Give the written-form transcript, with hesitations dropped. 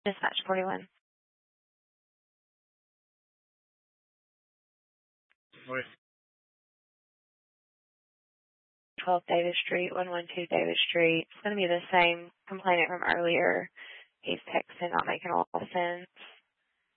Dispatch 41. 12 Davis Street, 112 Davis Street. It's going to be the same complainant from earlier. He's texting, not making a lot of sense.